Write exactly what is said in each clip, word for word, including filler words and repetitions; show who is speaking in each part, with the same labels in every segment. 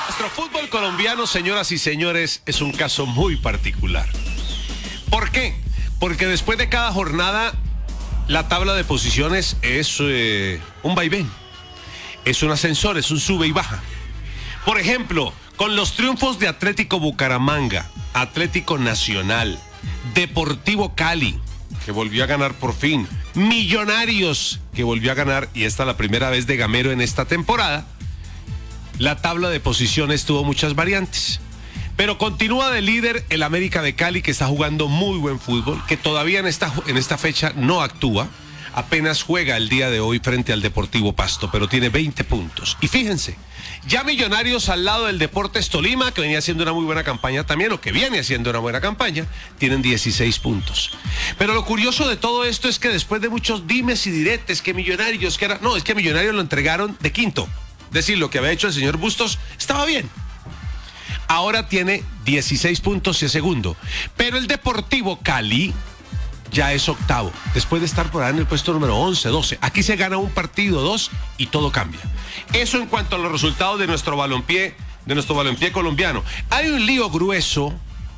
Speaker 1: Nuestro fútbol colombiano, señoras y señores, es un caso muy particular. ¿Por qué? Porque después de cada jornada, la tabla de posiciones es eh, un vaivén. Es un ascensor, es un sube y baja. Por ejemplo, con los triunfos de Atlético Bucaramanga, Atlético Nacional, Deportivo Cali, que volvió a ganar por fin, Millonarios, que volvió a ganar, y esta es la primera vez de Gamero en esta temporada, la tabla de posiciones tuvo muchas variantes. Pero continúa de líder el América de Cali, que está jugando muy buen fútbol, que todavía en esta, en esta fecha no actúa, apenas juega el día de hoy frente al Deportivo Pasto, pero tiene veinte puntos. Y fíjense, ya Millonarios al lado del Deportes Tolima, que venía haciendo una muy buena campaña también, o que viene haciendo una buena campaña, tienen dieciséis puntos. Pero lo curioso de todo esto es que después de muchos dimes y diretes, que Millonarios, que era... No, es que Millonarios lo entregaron de quinto. Es decir, lo que había hecho el señor Bustos estaba bien. Ahora tiene dieciséis puntos y es segundo. Pero el Deportivo Cali ya es octavo, después de estar por ahí en el puesto número once, doce. Aquí se gana un partido, dos, y todo cambia. Eso en cuanto a los resultados de nuestro balompié, de nuestro balompié colombiano. Hay un lío grueso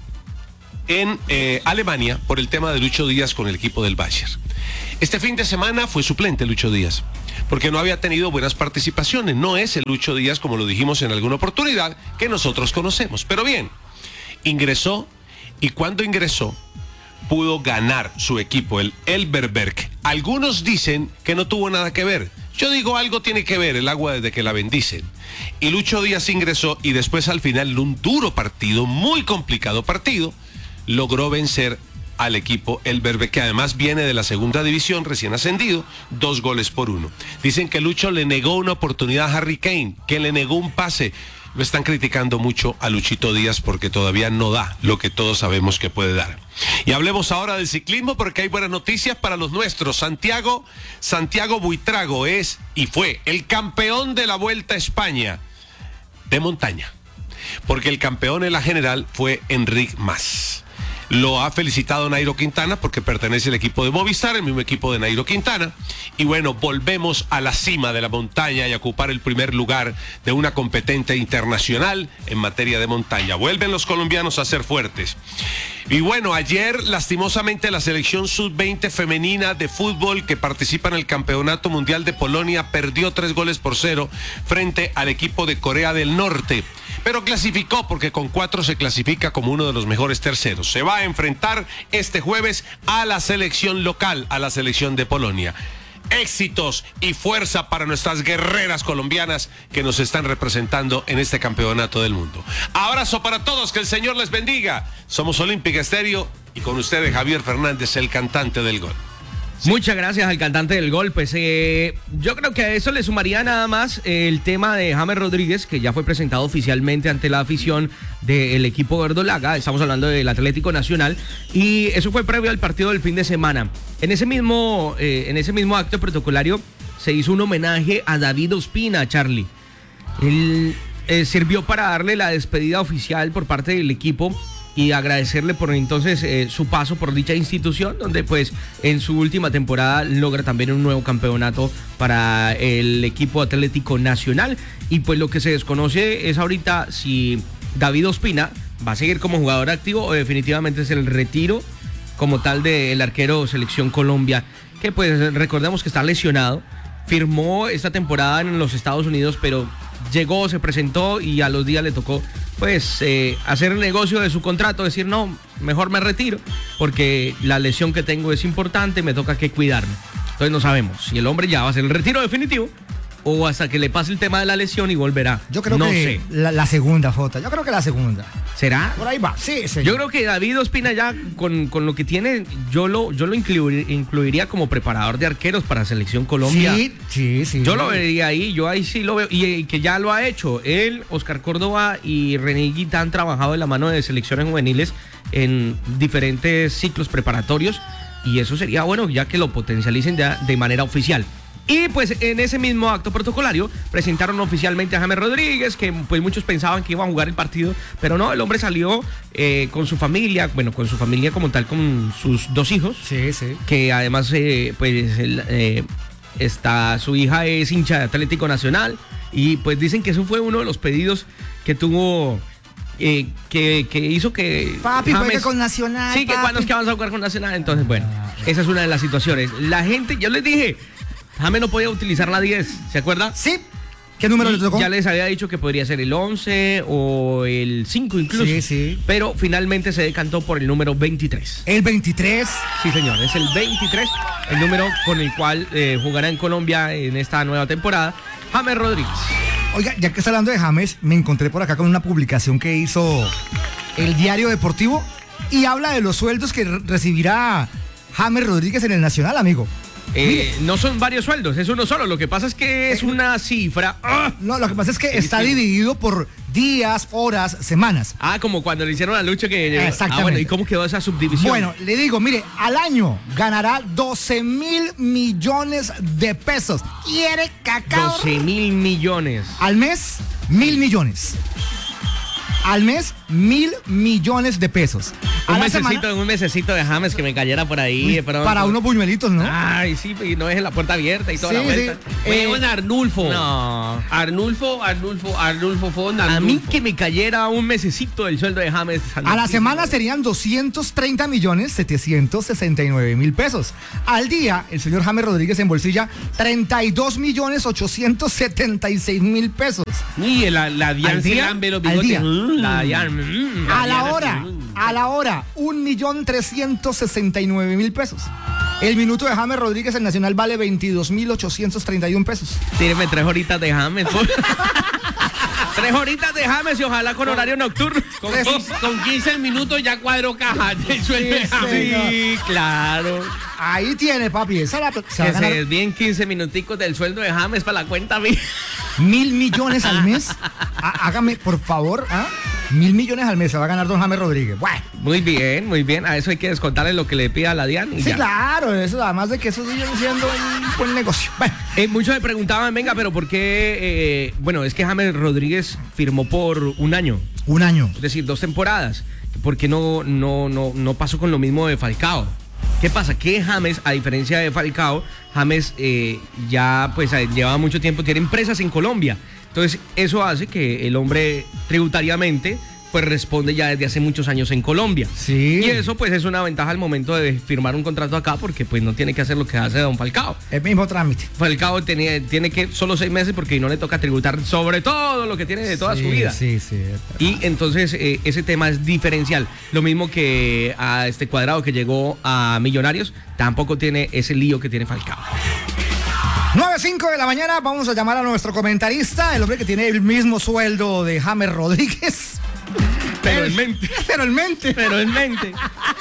Speaker 1: en eh, Alemania por el tema de Lucho Díaz con el equipo del Bayern. Este fin de semana fue suplente Lucho Díaz, porque no había tenido buenas participaciones. No es el Lucho Díaz, como lo dijimos en alguna oportunidad, que nosotros conocemos. Pero bien, ingresó, y cuando ingresó, pudo ganar su equipo, el Elverberg. Algunos dicen que no tuvo nada que ver. Yo digo, algo tiene que ver el agua desde que la bendicen. Y Lucho Díaz ingresó y después al final, en un duro partido, muy complicado partido, logró vencer al equipo Elverberg, que además viene de la segunda división, recién ascendido, dos goles por uno. Dicen que Lucho le negó una oportunidad a Harry Kane, que le negó un pase. Lo están criticando mucho a Luchito Díaz porque todavía no da lo que todos sabemos que puede dar. Y hablemos ahora del ciclismo porque hay buenas noticias para los nuestros. Santiago, Santiago Buitrago es y fue el campeón de la Vuelta a España de montaña, porque el campeón en la general fue Enric Mas. Lo ha felicitado Nairo Quintana porque pertenece al equipo de Movistar, el mismo equipo de Nairo Quintana. Y bueno, volvemos a la cima de la montaña y a ocupar el primer lugar de una competente internacional en materia de montaña. Vuelven los colombianos a ser fuertes. Y bueno, ayer lastimosamente la selección sub veinte femenina de fútbol que participa en el Campeonato Mundial de Polonia perdió tres goles por cero frente al equipo de Corea del Norte. Pero clasificó porque con cuatro se clasifica como uno de los mejores terceros. Se va a enfrentar este jueves a la selección local, a la selección de Polonia. Éxitos y fuerza para nuestras guerreras colombianas que nos están representando en este campeonato del mundo. Abrazo para todos, que el Señor les bendiga. Somos Olímpica Estéreo y con ustedes Javier Fernández, el cantante del gol.
Speaker 2: Sí. Muchas gracias al cantante del gol. Pues eh, yo creo que a eso le sumaría nada más el tema de James Rodríguez, que ya fue presentado oficialmente ante la afición del equipo verdolaga. Estamos hablando del Atlético Nacional y eso fue previo al partido del fin de semana. En ese mismo, eh, en ese mismo acto protocolario se hizo un homenaje a David Ospina, Charlie. Él eh, sirvió para darle la despedida oficial por parte del equipo y agradecerle por entonces eh, su paso por dicha institución, donde pues en su última temporada logra también un nuevo campeonato para el equipo Atlético Nacional. Y pues lo que se desconoce es ahorita si David Ospina va a seguir como jugador activo o definitivamente es el retiro como tal del arquero Selección Colombia, que pues recordemos que está lesionado. Firmó esta temporada en los Estados Unidos, pero llegó, se presentó y a los días le tocó pues eh, hacer el negocio de su contrato, decir no, mejor me retiro porque la lesión que tengo es importante, me toca que cuidarme. Entonces no sabemos si el hombre ya va a hacer el retiro definitivo o hasta que le pase el tema de la lesión y volverá.
Speaker 3: Yo creo
Speaker 2: no
Speaker 3: que
Speaker 2: sé.
Speaker 3: La, la segunda, Jota. Yo creo que la segunda.
Speaker 2: ¿Será?
Speaker 3: Por ahí va, sí, señor.
Speaker 2: Yo creo que David Ospina ya con, con lo que tiene, yo lo, yo lo incluir, incluiría como preparador de arqueros para Selección Colombia.
Speaker 3: Sí, sí, sí.
Speaker 2: Yo lo vería ahí, yo ahí sí lo veo, y, y que ya lo ha hecho. Él, Oscar Córdoba y René Higuita han trabajado de la mano de selecciones juveniles en diferentes ciclos preparatorios, y eso sería bueno ya que lo potencialicen de, de manera oficial. Y pues en ese mismo acto protocolario presentaron oficialmente a James Rodríguez, que pues muchos pensaban que iba a jugar el partido, pero no, el hombre salió eh, con su familia, bueno, con su familia como tal, con sus dos hijos.
Speaker 3: Sí, sí.
Speaker 2: Que además, eh, pues, el, eh, está, su hija es hincha de Atlético Nacional, Y pues dicen que eso fue uno de los pedidos que tuvo, eh, que, que hizo que
Speaker 3: Papi,
Speaker 2: James-
Speaker 3: juega con Nacional.
Speaker 2: Sí, que
Speaker 3: papi.
Speaker 2: cuando es que vamos a jugar con Nacional. Entonces, bueno, esa es una de las situaciones. La gente, yo les dije, James no podía utilizar la diez, ¿se acuerda?
Speaker 3: Sí. ¿Qué número
Speaker 2: Y
Speaker 3: le tocó?
Speaker 2: ya les había dicho que podría ser el once o el cinco incluso.
Speaker 3: Sí, sí.
Speaker 2: Pero finalmente se decantó por el número veintitrés.
Speaker 3: El veintitrés.
Speaker 2: Sí, señor, es el veintitrés, el número con el cual eh, jugará en Colombia en esta nueva temporada, James Rodríguez.
Speaker 3: Oiga, ya que está hablando de James, me encontré por acá con una publicación que hizo el Diario Deportivo y habla de los sueldos que re- recibirá James Rodríguez en el Nacional, amigo.
Speaker 2: Eh, no son varios sueldos, es uno solo. Lo que pasa es que es una cifra. ¡Ah!
Speaker 3: No, lo que pasa es que
Speaker 2: Sí,
Speaker 3: está
Speaker 2: sí.
Speaker 3: dividido por días, horas, semanas.
Speaker 2: Ah, como cuando le hicieron a Lucho que llegó.
Speaker 3: Exactamente.
Speaker 2: Ah, bueno, ¿y cómo quedó esa subdivisión?
Speaker 3: Bueno, le digo, mire, al año ganará doce mil millones de pesos. ¿Quiere cacao?
Speaker 2: doce mil millones.
Speaker 3: Al mes, mil millones. Al mes, mil millones de pesos. A
Speaker 2: Un
Speaker 3: la
Speaker 2: mesecito,
Speaker 3: semana,
Speaker 2: un mesecito de James que me cayera por ahí. de pronto.
Speaker 3: para unos buñuelitos, ¿no?
Speaker 2: Ay, sí, y no es la puerta abierta y toda
Speaker 3: Sí,
Speaker 2: la vuelta.
Speaker 3: sí.
Speaker 4: Oye,
Speaker 3: Eh,
Speaker 4: bueno, Arnulfo.
Speaker 2: No.
Speaker 4: Arnulfo, Arnulfo, Arnulfo Fon,
Speaker 2: A
Speaker 4: Arnulfo.
Speaker 2: mí que me cayera un mesecito del sueldo de James.
Speaker 3: A la semana serían doscientos treinta millones setecientos sesenta y nueve mil pesos. Al día, el señor James Rodríguez embolsilla treinta y dos millones ochocientos setenta y seis mil pesos.
Speaker 4: Y la, la Dian
Speaker 2: ¿Al
Speaker 4: se
Speaker 2: día?
Speaker 4: lambe los
Speaker 3: Al
Speaker 4: bigotes.
Speaker 3: día.
Speaker 4: Mm.
Speaker 2: La Dian, mm,
Speaker 3: A la
Speaker 4: Diana,
Speaker 3: hora,
Speaker 4: mm.
Speaker 3: a la hora, un millón trescientos sesenta y nueve mil pesos. El minuto de James Rodríguez en Nacional vale veintidós mil ochocientos treinta y uno pesos.
Speaker 2: Tíreme tres horitas de James. por- tres horitas de James y ojalá con horario nocturno.
Speaker 4: Con, quince, con quince minutos ya cuadro caja del sueldo de
Speaker 3: Sí,
Speaker 4: James.
Speaker 3: señor.
Speaker 2: Sí, claro.
Speaker 3: Ahí tiene, papi. Esa la, se va
Speaker 2: Que
Speaker 3: a
Speaker 2: se
Speaker 3: ganar
Speaker 2: desvíen quince minuticos del sueldo de James para la cuenta mía.
Speaker 3: mil millones al mes. Há- Hágame, por favor, ¿ah? Mil millones al mes se va a ganar don James Rodríguez. Bueno.
Speaker 2: Muy bien, muy bien. A eso hay que descontarle lo que le pida a la Dian. y
Speaker 3: Sí,
Speaker 2: ya.
Speaker 3: claro, eso, además de que eso sigue siendo un buen negocio. Bueno,
Speaker 2: Eh, muchos me preguntaban, venga, pero ¿por qué? eh, bueno, es que James Rodríguez firmó por un año,
Speaker 3: un año.
Speaker 2: es decir, dos temporadas. ¿Por qué no, no, no, no pasó con lo mismo de Falcao? ¿Qué pasa? Que James, a diferencia de Falcao, James eh, ya pues eh, lleva mucho tiempo, tiene empresas en Colombia. Entonces, eso hace que el hombre tributariamente pues responde ya desde hace muchos años en Colombia.
Speaker 3: Sí.
Speaker 2: Y eso pues es una ventaja al momento de firmar un contrato acá porque pues no tiene que hacer lo que hace don Falcao.
Speaker 3: El mismo trámite.
Speaker 2: Falcao tiene, tiene que solo seis meses porque no le toca tributar sobre todo lo que tiene de toda
Speaker 3: Sí,
Speaker 2: su vida.
Speaker 3: Sí, sí.
Speaker 2: Y entonces eh, ese tema es diferencial. Lo mismo que a este Cuadrado que llegó a Millonarios, tampoco tiene ese lío que tiene Falcao.
Speaker 3: nueve cinco de la mañana, vamos a llamar a nuestro comentarista, el hombre que tiene el mismo sueldo de James Rodríguez.
Speaker 2: Pero
Speaker 3: El-
Speaker 2: en mente.
Speaker 3: Pero en mente.
Speaker 2: Pero en mente.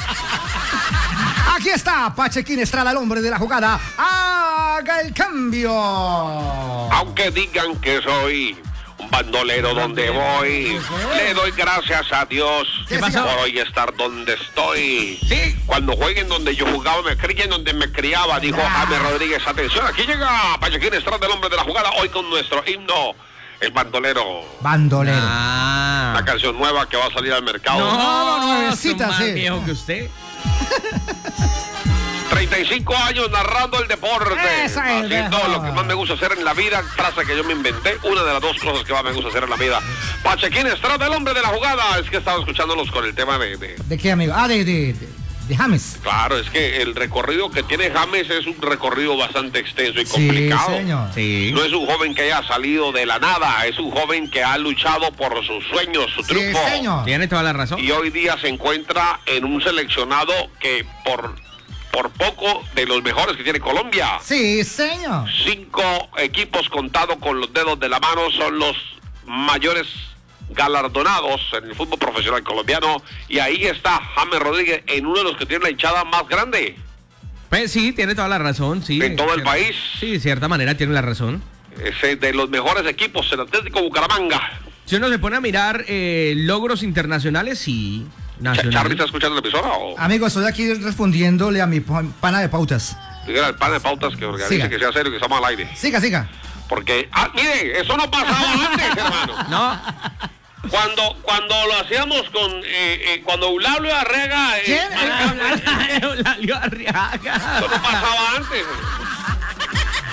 Speaker 3: Aquí está Pachequín Estrada, el hombre de la jugada. Haga el cambio.
Speaker 1: Aunque digan que soy un bandolero donde voy, le doy gracias a Dios
Speaker 3: ¿Qué
Speaker 2: pasó?
Speaker 1: por hoy estar donde estoy.
Speaker 2: Sí.
Speaker 1: Cuando jueguen donde yo jugaba, me críen donde me criaba, dijo
Speaker 3: Ya.
Speaker 1: James Rodríguez. Atención, aquí llega Pachequín Estrada, el hombre de la jugada, hoy con nuestro himno, el bandolero.
Speaker 3: Bandolero.
Speaker 2: Ah.
Speaker 1: La canción nueva que va a salir al mercado.
Speaker 3: No, no,
Speaker 2: son
Speaker 3: nuevecita,
Speaker 2: más
Speaker 3: sí.
Speaker 2: viejo que usted.
Speaker 1: treinta y cinco años narrando el deporte.
Speaker 3: Esa es,
Speaker 1: haciendo
Speaker 3: viejo.
Speaker 1: lo que más me gusta hacer en la vida, frase que yo me inventé, una de las dos cosas que más me gusta hacer en la vida. Pachequín Estrada, el hombre de la jugada. Es que estaba escuchándolos con el tema de, de-
Speaker 3: ¿De qué, amigo? Ah, de, de, de, de James.
Speaker 1: Claro, es que el recorrido que tiene James es un recorrido bastante extenso y
Speaker 3: Sí,
Speaker 1: complicado.
Speaker 3: señor.
Speaker 2: Sí.
Speaker 1: No es un joven que haya salido de la nada, es un joven que ha luchado por sus sueños, su
Speaker 3: Sí,
Speaker 1: triunfo.
Speaker 3: señor.
Speaker 2: Tiene toda la razón.
Speaker 1: Y hoy día se encuentra en un seleccionado que por, por poco de los mejores que tiene Colombia.
Speaker 3: Sí, señor.
Speaker 1: Cinco equipos contados con los dedos de la mano son los mayores galardonados en el fútbol profesional colombiano. Y ahí está James Rodríguez en uno de los que tiene la hinchada más grande.
Speaker 2: Pues sí, tiene toda la razón, sí.
Speaker 1: ¿En todo el
Speaker 2: Cierta-
Speaker 1: país?
Speaker 2: Sí, de cierta manera tiene la razón.
Speaker 1: Es de los mejores equipos, el Atlético Bucaramanga.
Speaker 2: Si uno se pone a mirar eh, logros internacionales, sí.
Speaker 1: Ch-
Speaker 2: Nacionales.
Speaker 1: ¿Charlie está escuchando la emisora? O
Speaker 3: Amigo, estoy aquí respondiéndole a mi pa- pana de pautas.
Speaker 1: diga el pan de pautas que organice,
Speaker 3: Siga.
Speaker 1: que sea serio, que estamos al aire?
Speaker 3: Siga, siga.
Speaker 1: Porque, ah, mire, eso no pasaba antes, hermano.
Speaker 2: No,
Speaker 1: Cuando, cuando lo hacíamos con, eh, eh, cuando Eulabio Arrega, eh,
Speaker 3: ¿Quién?
Speaker 1: marcaba-
Speaker 2: Eulalio Arriaga.
Speaker 1: eso no pasaba antes.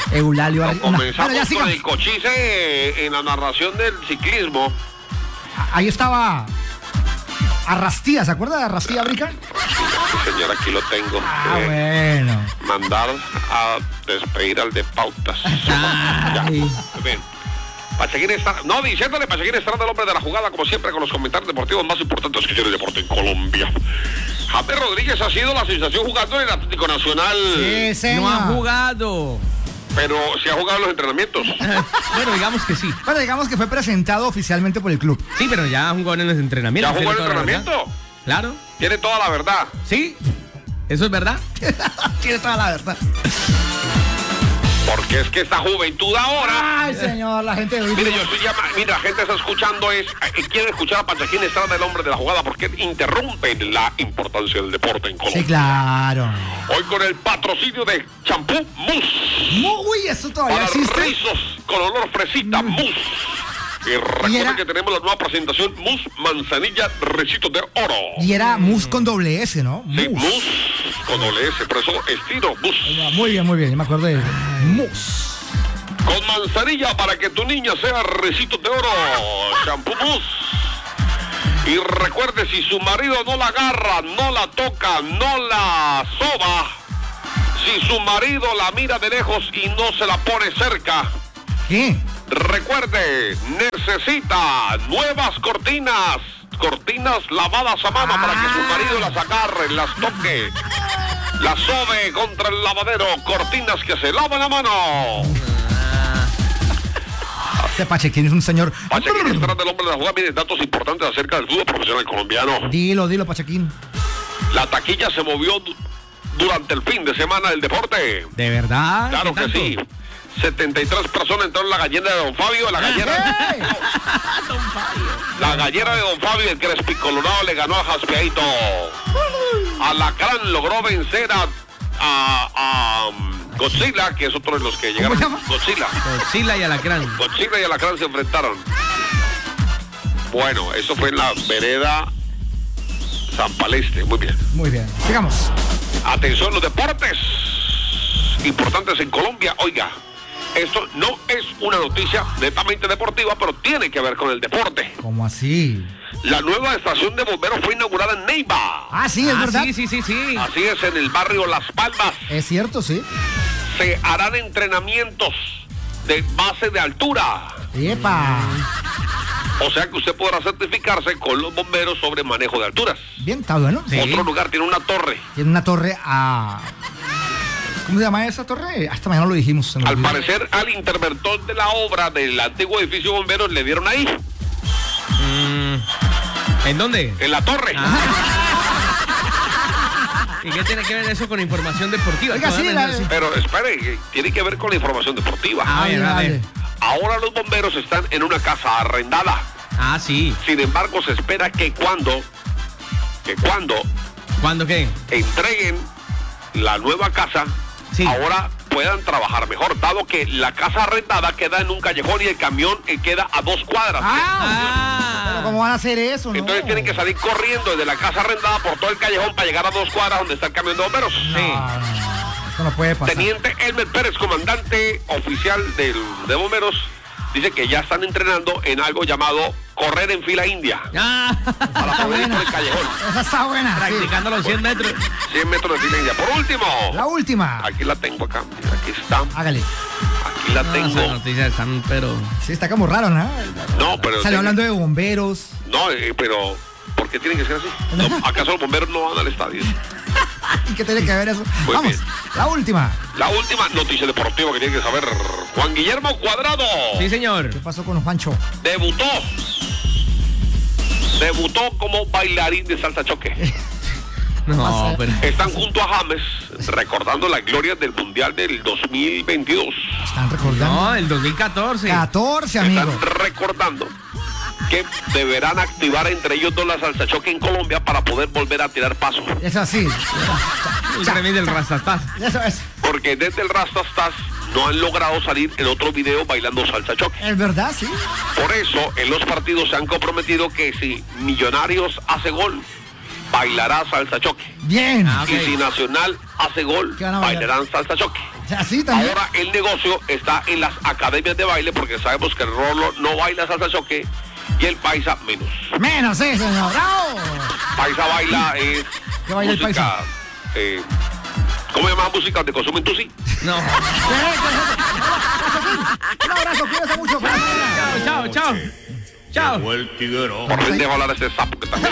Speaker 3: Eulalio.
Speaker 5: No,
Speaker 3: Ara-
Speaker 5: comenzamos
Speaker 3: Bueno, ya
Speaker 5: con
Speaker 3: sigamos.
Speaker 5: el cochise en la narración del ciclismo.
Speaker 3: Ahí estaba Arrastía, ¿se acuerda de Arrastía Brica?
Speaker 5: Sí, señor, aquí lo tengo.
Speaker 3: Ah,
Speaker 5: Eh,
Speaker 3: bueno.
Speaker 5: Mandar a despedir al de pautas. Ya.
Speaker 2: Ay.
Speaker 5: Bien. Pachequín está, no, diciéndole Pachequín Estrada, el hombre de la jugada, como siempre, con los comentarios deportivos más importantes que tiene el deporte en Colombia. James Rodríguez ha sido la sensación jugando en el Atlético Nacional,
Speaker 3: Sí, señor.
Speaker 2: No ha jugado.
Speaker 5: pero sí ha jugado en los entrenamientos.
Speaker 2: Bueno, digamos que sí.
Speaker 3: Bueno, digamos que fue presentado oficialmente por el club.
Speaker 2: Sí, pero ya jugó en los entrenamientos.
Speaker 5: ¿Ya jugó en
Speaker 2: tiene
Speaker 5: el
Speaker 2: toda la
Speaker 5: entrenamiento?
Speaker 2: verdad. Claro.
Speaker 5: Tiene toda la verdad.
Speaker 2: Sí. Eso es verdad.
Speaker 3: Tiene toda la verdad.
Speaker 5: Porque es que esta juventud ahora...
Speaker 3: Ay, señor, la gente de hoy.
Speaker 5: Mire, yo estoy llama, mira, la gente está escuchando es, eh, quiere escuchar a Pachequín Estrada, el hombre de la jugada, porque interrumpen la importancia del deporte en Colombia.
Speaker 3: Sí, claro.
Speaker 5: Hoy con el patrocinio de champú Mousse.
Speaker 3: Uy, eso todavía
Speaker 5: Para
Speaker 3: existe.
Speaker 5: rizos con olor fresita, mousse. Y recuerden
Speaker 3: era-
Speaker 5: que tenemos la nueva presentación mousse manzanilla recitos de oro.
Speaker 3: Y era mus con doble S, ¿no?
Speaker 5: Sí,
Speaker 3: Mus.
Speaker 5: mousse con doble S, por eso estilo mousse.
Speaker 3: Muy bien, muy bien. Yo me acuerdo de mus.
Speaker 5: Con manzanilla para que tu niña sea recitos de oro. Shampoo mousse. Y recuerde, si su marido no la agarra, no la toca, no la soba, si su marido la mira de lejos y no se la pone cerca,
Speaker 3: ¿Qué?
Speaker 5: recuerde, necesita nuevas cortinas, cortinas lavadas a mano para que su marido las agarre, las toque, las sobe contra el lavadero, cortinas que se lavan a mano.
Speaker 3: Este Pachequín es un señor.
Speaker 5: Pachequín Estrada, del hombre de la jugada, mire datos importantes acerca del fútbol profesional colombiano.
Speaker 3: Dilo, dilo, Pachequín.
Speaker 5: La taquilla se movió du- durante el fin de semana del deporte.
Speaker 2: ¿De verdad?
Speaker 5: Claro
Speaker 2: ¿Qué
Speaker 5: que
Speaker 2: tanto?
Speaker 5: sí. setenta y tres personas entraron en la gallera de Don Fabio. La gallera,
Speaker 3: ¡Ey!
Speaker 5: la gallera de Don Fabio, el Crespi Colorado le ganó a Jaspeadito. Alacrán logró vencer a, a, a, um, Godzilla, que es otro de los que llegaron.
Speaker 3: se llama?
Speaker 5: Godzilla.
Speaker 2: Godzilla y Alacrán.
Speaker 5: Godzilla y Alacrán se enfrentaron. Bueno, eso fue en la vereda San Paleste. Muy bien.
Speaker 3: Muy bien. Sigamos.
Speaker 5: Atención, los deportes importantes en Colombia. Oiga, esto no es una noticia netamente deportiva, pero tiene que ver con el deporte.
Speaker 3: ¿Cómo así?
Speaker 5: La nueva estación de bomberos fue inaugurada en Neiva.
Speaker 3: Ah, sí, es
Speaker 2: Ah,
Speaker 3: verdad.
Speaker 2: sí, sí, sí, sí.
Speaker 5: Así es, en el barrio Las Palmas.
Speaker 3: Es cierto, sí.
Speaker 5: Se harán entrenamientos de base de altura.
Speaker 3: Epa.
Speaker 5: O sea que usted podrá certificarse con los bomberos sobre manejo de alturas.
Speaker 3: Bien, está bueno.
Speaker 2: Sí.
Speaker 5: Otro lugar tiene una torre.
Speaker 3: Tiene una torre a... ¿Cómo se llama esa torre? Hasta mañana lo dijimos. se me
Speaker 5: Al
Speaker 3: olvidó.
Speaker 5: parecer, al interventor de la obra del antiguo edificio de bomberos le dieron ahí,
Speaker 2: Mm, ¿En dónde?
Speaker 5: en la torre.
Speaker 2: ¿Y qué tiene que ver eso con información deportiva?
Speaker 3: Oiga, sí,
Speaker 2: Todavía
Speaker 3: la-
Speaker 2: no sé.
Speaker 5: Pero espere, que tiene que ver con la información deportiva.
Speaker 2: Ah,
Speaker 3: Vale,
Speaker 2: bien, a ver.
Speaker 3: vale.
Speaker 5: Ahora los bomberos están en una casa arrendada.
Speaker 2: Ah, sí.
Speaker 5: Sin embargo, se espera que cuando, que cuando
Speaker 2: ¿Cuándo qué?
Speaker 5: entreguen la nueva casa,
Speaker 2: Sí.
Speaker 5: ahora puedan trabajar mejor, dado que la casa arrendada queda en un callejón y el camión eh, queda a dos cuadras.
Speaker 3: Ah, pero ¿cómo van a hacer eso? No.
Speaker 5: Entonces tienen que salir corriendo desde la casa arrendada por todo el callejón para llegar a dos cuadras donde está el camión de bomberos.
Speaker 3: No, no, no. Eso no puede pasar.
Speaker 5: Teniente Elmer Pérez, comandante oficial del, de bomberos, dice que ya están entrenando en algo llamado correr en fila india
Speaker 2: Ah,
Speaker 5: para
Speaker 3: Está
Speaker 5: poder ir por
Speaker 3: buena.
Speaker 5: el callejón.
Speaker 3: Esa está buena. sí.
Speaker 2: practicando los cien metros.
Speaker 5: cien metros de fila india. Por último,
Speaker 3: La última.
Speaker 5: aquí la tengo acá. Mira, aquí está.
Speaker 3: Hágale.
Speaker 5: Aquí la
Speaker 2: No,
Speaker 5: tengo.
Speaker 2: esas noticias están, pero...
Speaker 3: Sí, está como raro, ¿no?
Speaker 5: No, pero.
Speaker 3: Salió hablando de bomberos.
Speaker 5: No, eh, pero. ¿Por qué tiene que ser así? No, ¿acaso los bomberos no van al estadio?
Speaker 3: ¿Y qué tiene que ver eso?
Speaker 5: Muy
Speaker 3: Vamos,
Speaker 5: bien.
Speaker 3: la última.
Speaker 5: La última noticia deportiva que tiene que saber Juan Guillermo Cuadrado.
Speaker 2: Sí, señor.
Speaker 3: ¿Qué pasó con Juancho?
Speaker 5: Debutó. Debutó como bailarín de salsa choque.
Speaker 2: No,
Speaker 3: pasa?
Speaker 2: pero...
Speaker 5: Están junto a James recordando las glorias del Mundial del dos mil veintidós.
Speaker 3: Están recordando.
Speaker 2: No, el dos mil catorce.
Speaker 3: catorce, amigo.
Speaker 5: Están recordando que deberán activar entre ellos dos la salsa choque en Colombia para poder volver a tirar paso.
Speaker 3: Es así.
Speaker 2: El remix del Rastastas.
Speaker 3: Eso es.
Speaker 5: Porque desde el Rastastas no han logrado salir en otro video bailando salsa choque.
Speaker 3: Es verdad, sí.
Speaker 5: Por eso en los partidos se han comprometido que si Millonarios hace gol, bailará salsa choque.
Speaker 3: Bien.
Speaker 2: Ah, ok.
Speaker 5: Y si Nacional hace gol,
Speaker 3: ¿Qué van a bailar?
Speaker 5: bailarán salsa choque.
Speaker 3: Así también.
Speaker 5: Ahora el negocio está en las academias de baile porque sabemos que el Rolo no baila salsa choque y el paisa menos.
Speaker 3: Menos, sí, señor. ¡Bravo!
Speaker 5: Paisa baila es
Speaker 3: ¿Qué baila el
Speaker 5: música,
Speaker 3: paisa?
Speaker 5: eh, ¿cómo llaman música de consumo en tu sí?
Speaker 2: No.
Speaker 3: Un abrazo, cuídate mucho.
Speaker 2: Chao, chao, chao. Chao.
Speaker 5: Por fin dejo hablar a este sapo que está